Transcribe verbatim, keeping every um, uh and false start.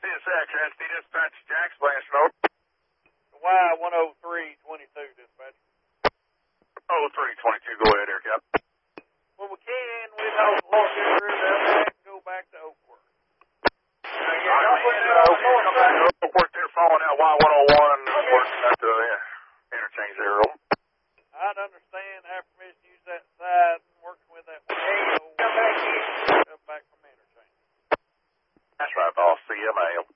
C S X, S D dispatch, Jack, Blanchard, over. Y one oh three twenty-two, dispatch. oh three twenty-two, go ahead there, Cap. When we can, we don't look through that and go back to Oakworth. Uh, yeah, I'm putting it on come back to Oakworth there, following out Y one oh one, okay. Working at the uh, interchange there, over. I'd understand, have permission to use that side, working with that one. Hey, come back here. Come back from interchange. That's right, boss. C M A.